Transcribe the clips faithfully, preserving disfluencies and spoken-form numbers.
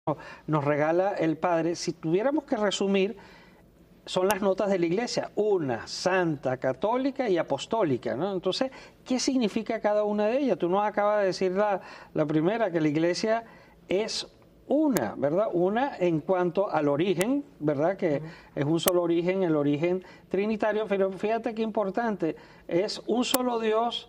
nos regala el Padre, si tuviéramos que resumir, son las notas de la Iglesia, una, santa, católica y apostólica, ¿no? Entonces, ¿qué significa cada una de ellas? Tú nos acabas de decir la, la primera, que la Iglesia es una, ¿verdad? Una en cuanto al origen, ¿verdad? Que uh-huh. es un solo origen, el origen trinitario, pero fíjate qué importante, es un solo Dios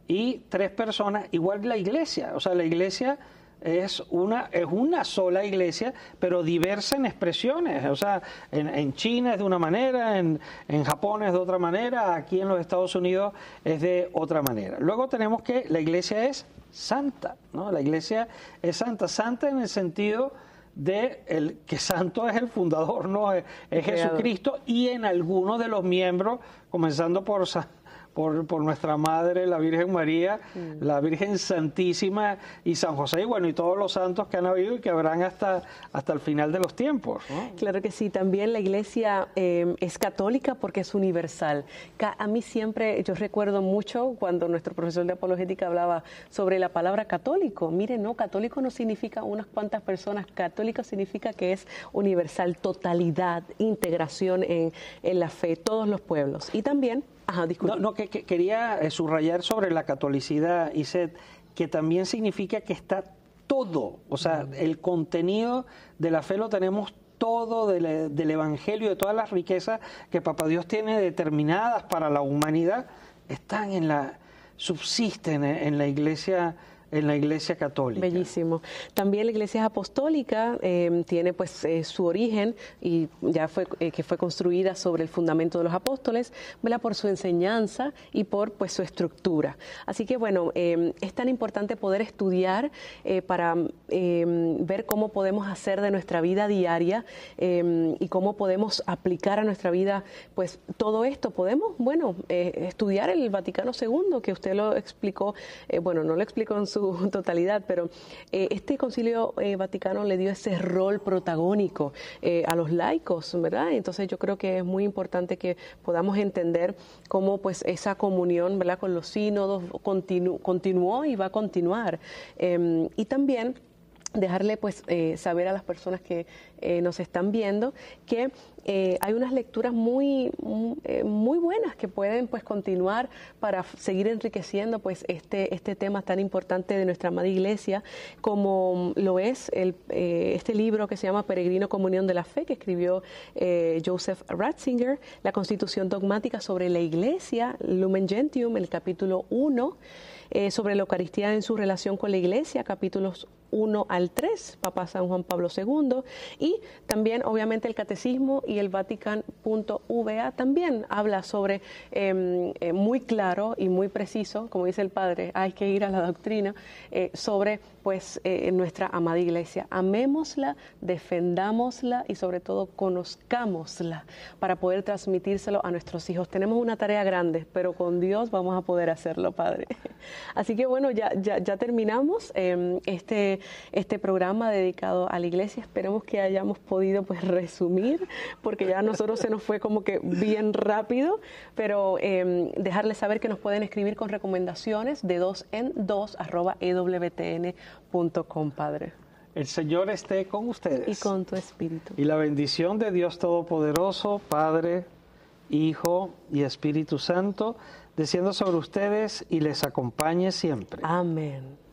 y tres personas, igual que la Iglesia, o sea, la Iglesia es una, es una sola iglesia, pero diversa en expresiones. O sea, en, en China es de una manera, en, en Japón es de otra manera, aquí en los Estados Unidos es de otra manera. Luego tenemos que la iglesia es santa, ¿no? La iglesia es santa, santa en el sentido de el, que santo es el fundador, ¿no? Es, es Jesucristo, y en algunos de los miembros, comenzando por San Por, por nuestra Madre, la Virgen María, mm. la Virgen Santísima y San José, y bueno, y todos los santos que han habido y que habrán hasta, hasta el final de los tiempos, ¿no? Claro que sí, también la Iglesia eh, es católica porque es universal. A mí siempre, yo recuerdo mucho cuando nuestro profesor de apologética hablaba sobre la palabra católico. Mire, no, católico no significa unas cuantas personas, católico significa que es universal, totalidad, integración en, en la fe, todos los pueblos. Y también Ajá, no, no, que, que quería eh, subrayar sobre la catolicidad, Iset, que también significa que está todo, o sea, mm. el contenido de la fe lo tenemos todo del, del Evangelio, de todas las riquezas que Papá Dios tiene determinadas para la humanidad, están en la, subsisten en la Iglesia en la Iglesia Católica. Bellísimo. También la Iglesia Apostólica eh, tiene pues eh, su origen y ya fue eh, que fue construida sobre el fundamento de los apóstoles, ¿verdad? Por su enseñanza y por pues su estructura. Así que bueno, eh, es tan importante poder estudiar eh, para eh, ver cómo podemos hacer de nuestra vida diaria eh, y cómo podemos aplicar a nuestra vida pues todo esto. Podemos, bueno, eh, estudiar el Vaticano segundo, que usted lo explicó, eh, bueno, no lo explicó en su su totalidad, pero eh, este Concilio eh, Vaticano le dio ese rol protagónico eh, a los laicos, ¿verdad? Entonces yo creo que es muy importante que podamos entender cómo pues esa comunión, ¿verdad?, con los sínodos continu continuó y va a continuar. Eh, y también dejarle pues eh, saber a las personas que eh, nos están viendo que eh, hay unas lecturas muy eh, muy buenas que pueden pues continuar para seguir enriqueciendo pues este este tema tan importante de nuestra amada Iglesia, como lo es el, eh, este libro que se llama Peregrino Comunión de la Fe, que escribió eh, Joseph Ratzinger, la Constitución Dogmática sobre la Iglesia, Lumen Gentium, el capítulo uno, eh, sobre la Eucaristía en su relación con la Iglesia, capítulos uno al tres, Papa San Juan Pablo segundo, y también obviamente el Catecismo y el Vatican punto V A también habla sobre, eh, eh, muy claro y muy preciso, como dice el Padre, hay que ir a la doctrina, eh, sobre pues eh, nuestra amada Iglesia. Amémosla, defendámosla y sobre todo conozcámosla para poder transmitírselo a nuestros hijos. Tenemos una tarea grande, pero con Dios vamos a poder hacerlo, Padre. Así que bueno, ya, ya, ya terminamos eh, este este programa dedicado a la Iglesia. Esperemos que hayamos podido pues resumir, porque ya a nosotros se nos fue como que bien rápido, pero eh, dejarles saber que nos pueden escribir con recomendaciones de dos en dos arroba e w t n punto com, Padre. El Señor esté con ustedes. Y con tu espíritu. Y la bendición de Dios Todopoderoso, Padre, Hijo y Espíritu Santo, descienda sobre ustedes y les acompañe siempre. Amén.